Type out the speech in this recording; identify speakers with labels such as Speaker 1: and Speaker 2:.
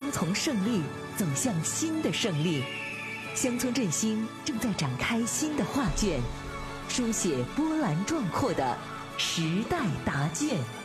Speaker 1: 将从胜利走向新的胜利。乡村振兴正在展开新的画卷，书写波澜壮阔的时代答卷。